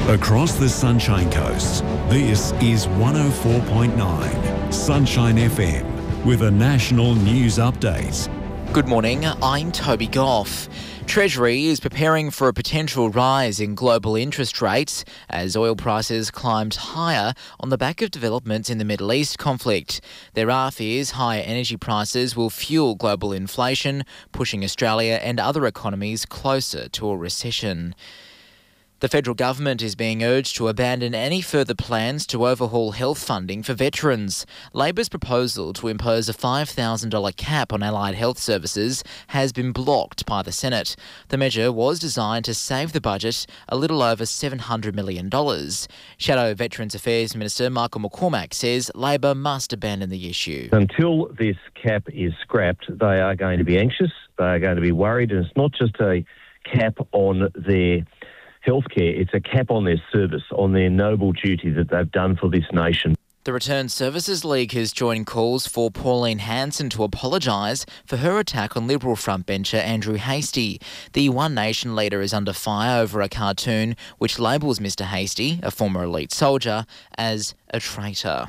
Across the Sunshine Coast, this is 104.9 Sunshine FM with a national news update. Good morning, I'm Toby Goff. Treasury is preparing for a potential rise in global interest rates as oil prices climbed higher on the back of developments in the Middle East conflict. There are fears higher energy prices will fuel global inflation, pushing Australia and other economies closer to a recession. The federal government is being urged to abandon any further plans to overhaul health funding for veterans. Labor's proposal to impose a $5,000 cap on allied health services has been blocked by the Senate. The measure was designed to save the budget a little over $700 million. Shadow Veterans Affairs Minister Michael McCormack says Labor must abandon the issue. Until this cap is scrapped, they are going to be anxious, they are going to be worried, and it's not just a cap on their healthcare, it's a cap on their service, on their noble duty that they've done for this nation. The Returned Services League has joined calls for Pauline Hanson to apologise for her attack on Liberal frontbencher Andrew Hastie. The One Nation leader is under fire over a cartoon which labels Mr Hastie, a former elite soldier, as a traitor.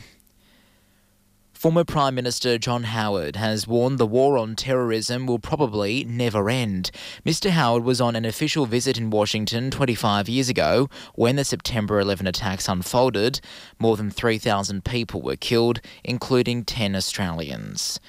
Former Prime Minister John Howard has warned the war on terrorism will probably never end. Mr Howard was on an official visit in Washington 25 years ago when the September 11 attacks unfolded. More than 3,000 people were killed, including 10 Australians.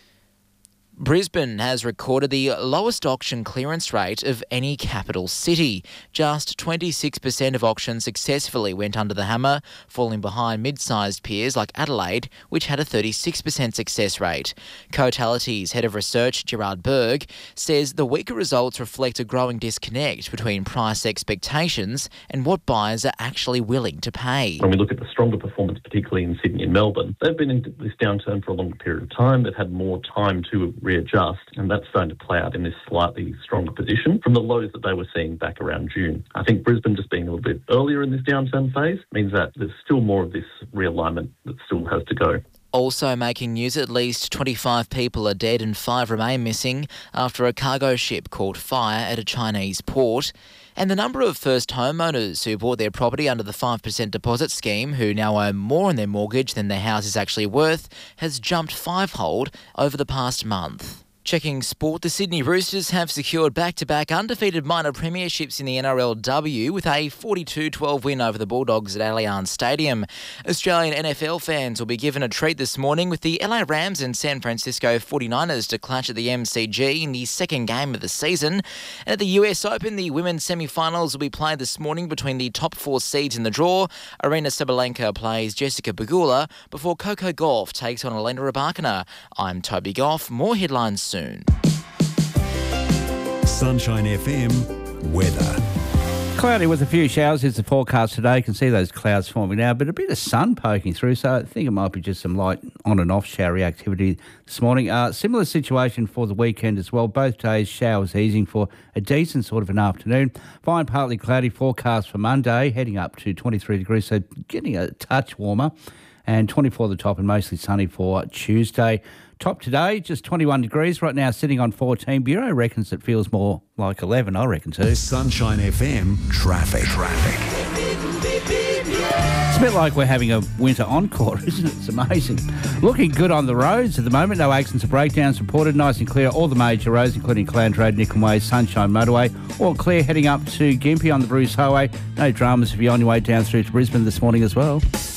Brisbane has recorded the lowest auction clearance rate of any capital city. Just 26% of auctions successfully went under the hammer, falling behind mid-sized peers like Adelaide, which had a 36% success rate. Cotality's head of research, Gerard Berg, says the weaker results reflect a growing disconnect between price expectations and what buyers are actually willing to pay. When we look at the stronger performance, particularly in Sydney and Melbourne, they've been in this downturn for a longer period of time. They've had more time to readjust, and that's starting to play out in this slightly stronger position from the lows that they were seeing back around June. I think Brisbane just being a little bit earlier in this downturn phase means that there's still more of this realignment that still has to go. Also making news, at least 25 people are dead and 5 remain missing after a cargo ship caught fire at a Chinese port. And the number of first homeowners who bought their property under the 5% deposit scheme, who now owe more on their mortgage than their house is actually worth, has jumped fivefold over the past month. Checking sport, the Sydney Roosters have secured back-to-back undefeated minor premierships in the NRLW with a 42-12 win over the Bulldogs at Allianz Stadium. Australian NFL fans will be given a treat this morning with the LA Rams and San Francisco 49ers to clash at the MCG in the second game of the season. And at the US Open, the women's semi-finals will be played this morning between the top 4 seeds in the draw. Arina Sabalenka plays Jessica Pegula before Coco Gauff takes on Elena Rybakina. I'm Toby Goff. More headlines soon. Sunshine FM weather. Cloudy with a few showers is the forecast today. You can see those clouds forming now, but a bit of sun poking through, so I think it might be just some light on and off showery activity this morning. Similar situation for the weekend as well. Both days showers easing for a decent sort of an afternoon. Fine partly cloudy forecast for Monday, heading up to 23 degrees, so getting a touch warmer. And 24 at the top and mostly sunny for Tuesday. Top today, just 21 degrees. Right now sitting on 14. Bureau reckons it feels more like 11, I reckon too. Sunshine FM traffic. It's a bit like we're having a winter encore, isn't it? It's amazing. Looking good on the roads at the moment. No accidents or breakdowns reported. Nice and clear. All the major roads, including Clown Road, Nickham Way, Sunshine Motorway. All clear heading up to Gympie on the Bruce Highway. No dramas if you're on your way down through to Brisbane this morning as well.